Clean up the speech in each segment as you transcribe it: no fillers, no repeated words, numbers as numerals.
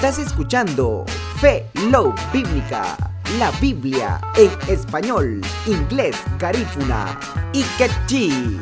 Estás escuchando Fe Love Bíblica, la Biblia en español, inglés, garífuna y quechí.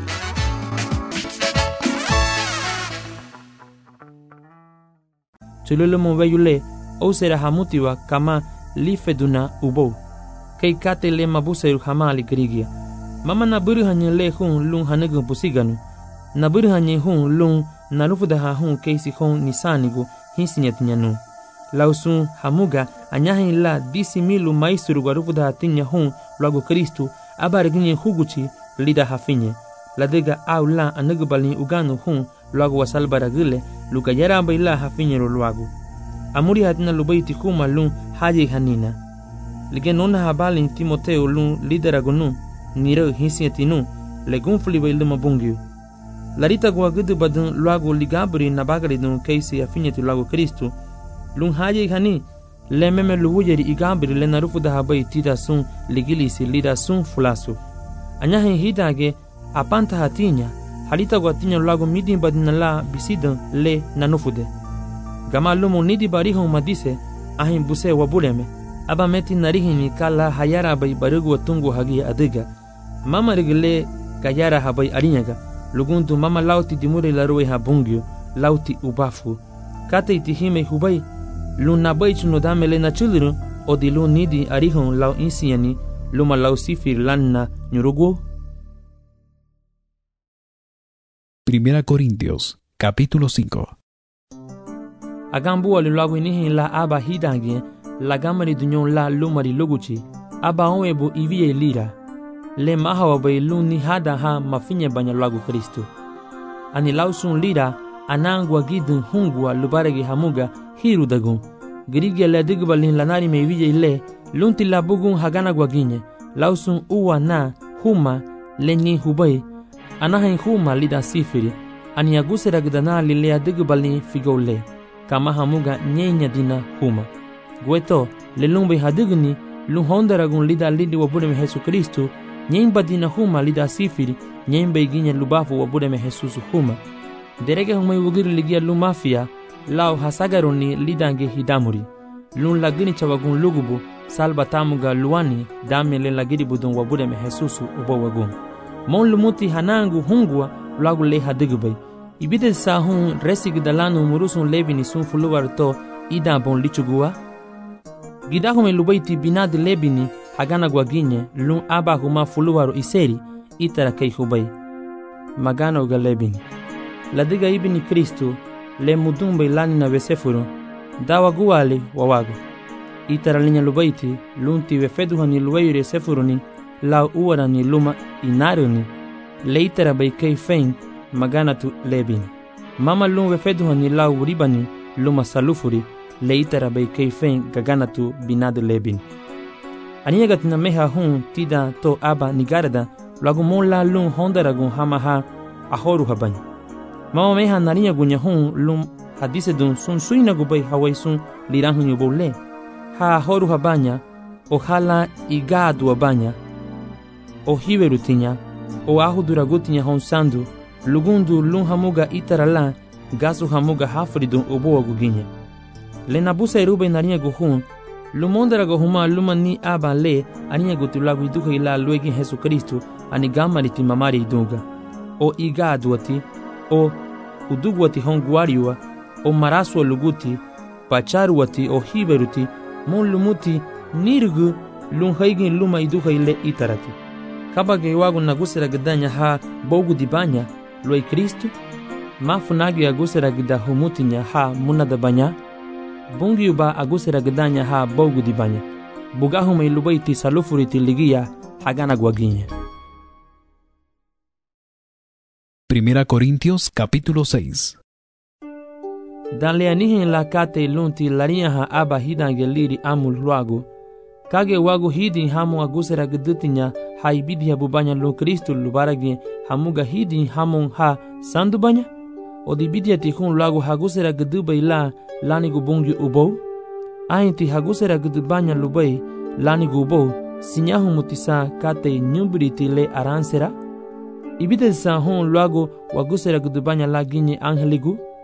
Chululu mubeyule ou sera hamutiwa kama lifeduna ubo kay kate le mabuse hamali grigia mama na buru hanye le hun lung hanagu pusiganu na buru hanye hun lung na lufuda ha hun keisi hun nisanigu hinsinyatinyanu lausun hamuga anyahin la disimilu maisuru garufuda hatinya hun lagu Kristu abarginye huguchi lida hafinye ladega au la anagubalin uganu hun lagu wasalbaragile lukayara baila hafinye luagu amuri hatina lubaiti kuma lung haji hanina ligenona habalin Timoteo lung lideragunu niro hinsiatinu legun flibail mabungyu larita guagudu badun luagu ligabri nabagaridun keisi afinyeti luagu Kristu lung haji hani lememe luwujeri igabri le narufu da habai tita sun ligilisi lida sun fulasu anyahin hidage apanta hatinya halita guatinya luagu midin badinala bisidan le nanufude gama lumu nidi barihon madise ahin buse wabuleme aba meti narihini kala hayara bai barugu watungu hagi adiga mama rigile kayara habai arinyaga lugundu mama lauti dimure laruwe habungyo lauti ubafu kate itihime hubai luna bai chunodamele na chuluru odilu nidi arihon lau insiani luma lau sifir lanna nyurugu. Primera Corintios, capítulo 5. Agambu alulagu inihin la aba hidangie la gamari dunyon la lumari luguchi aba onwebu ivie lira le mahawa bai luni hada ha mafinye banya lagu Kristu ani lausun lira anangwa gidun hungwa lubaregi hamuga hiru dagun girige le digbalin lanari me ivie le lunti la bugun hagana gwaginye lausun uwa na huma lenyi hubai anahin huma lida sifiri ani agusera gdana lilea digbalin figole kama hamuga nyenya dina huma gweto lelumbe hadigni luhondaragun lida lidi wabudeme Yesu Kristu nyemba dina huma lida sifiri nyembe iginya lubafu wabudeme Jesus huma derege huma yugiri ligia lumafia lao hasagaroni lidange hidamuri lun lagini chawagun lugubu salba tamuga luani damele lagiri budun wabudeme Jesus ubo wagun mon lumuti hanangu hungwa lagu le hadigbai ibide sahun resig dalanu murusun lebini sun fuluwar to ida bon lichugua gidahume lubaiti binad lebini hagana gwaginye lun aba huma fuluwaro iseri itara kay hubai magana uga lebini ladiga ibini Kristu le mudumbe lani na vesefuru dawa guwali wawago itara linya lubaiti lunti vefeduhani luwayure sefuruni lau uwarani luma inaruni le itara bay kay fein magana tu lebini mama lum vefeduhani lau ribani luma salufuri le itara bay kay fein gagana tu binadu lebini aniyagat na meha hun tida to aba nigarada lagu mola lum hondaragun hamaha ahoru habani mama meha narinya gunya hun lum hadise dun sun suina gubay hawai sun lirahun yubole ha ahoru habanya o hala igadu abanya o hiwerutinya o ahuduragutinya hon sandu lugundu lun hamuga itarala gasu hamuga hafridun obo guginye le nabusa irube narinya guhun lumondara gohuma lumani aba le aninya gutulagu iduka ila luegi Yesu Kristu ani gamariti mamari idunga o igaduati o udugwati honguariwa o maraswa luguti pacharuati o hiberuti mon lumuti nirgu lun haigin luma iduka ile itarati kabage wagu nagusera gdanya ha bogu dibanya loi Kristu mafunagi agusera gda humutinya ha munada banya bungi uba agusera gdanya ha bogu dibanya bugahume ilubaiti salufuriti ligia hagana gwaginye. Primera Corintios capítulo 6. Danle anihin la kate lunti laria ha aba hidange liri amul luagu kage wagu hidin hamu agusera gdutinya ha ibidi bubanya lu Kristu lubaragi hamuga hidin hamun ha sandu banya odibidia tikun luagu hagusera gdubai la lani gubungi ubo ainti hagusera gdubanya lubai lani gubo sinyahu mutisa kate nyubriti le aransera ibide sa hon luagu wagusera gdubanya la ginye angeligu